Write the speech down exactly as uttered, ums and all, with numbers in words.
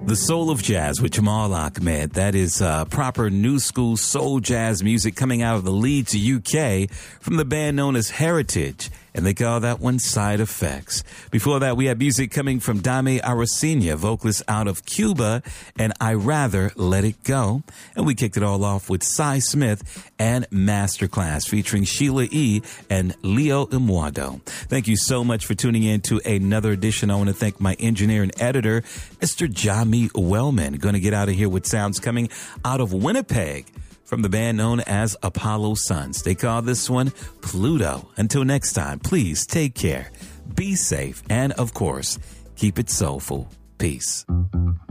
The Soul of Jazz with Jamal Ahmed. That is uh, proper new school soul jazz music coming out of the Leeds, U K from the band known as Heritage. And they call that one Side Effects. Before that, we had music coming from Dame Aracena, vocalist out of Cuba, and I Rather Let It Go. And we kicked it all off with Cy Smith and Masterclass featuring Sheila E. and Leo Imuado. Thank you so much for tuning in to another edition. I want to thank my engineer and editor, Mister Jami Wellman. Going to get out of here with sounds coming out of Winnipeg from the band known as Apollo Sons. They call this one Pluto. Until next time, please take care, be safe, and of course, keep it soulful. Peace.